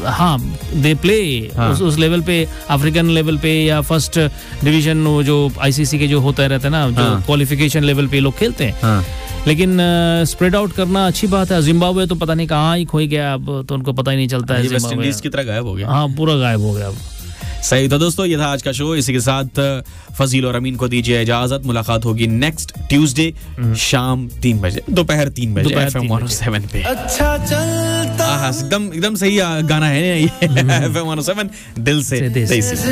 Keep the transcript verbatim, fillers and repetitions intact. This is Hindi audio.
हाँ दे प्ले हाँ. उस, उस लेवल पे, अफ्रीकन लेवल पे या फर्स्ट डिवीजन जो आईसीसी के जो होता रहता है ना, जो क्वालिफिकेशन लेवल पे लोग खेलते हैं हाँ. लेकिन स्प्रेड आउट करना अच्छी बात है। जिम्बाब्वे तो पता नहीं कहाँ ही खोई गया, अब तो उनको पता ही नहीं चलता है। वेस्ट इंडीज की तरह गायब हो गया। हाँ पूरा गायब हो गया अब। सही। तो दोस्तों ये था आज का शो। इसी के साथ फजील और अमीन को दीजिए इजाजत। मुलाकात होगी नेक्स्ट ट्यूसडे शाम तीन बजे, दोपहर तीन बजे एफएम वन ओ सेवन पे। अच्छा चलता एकदम एकदम सही गाना है ये एफएम वन ओ सेवन, दिल से।